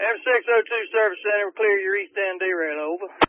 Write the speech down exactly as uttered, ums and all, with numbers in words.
M six oh two Service Center, clear your east end derail, over.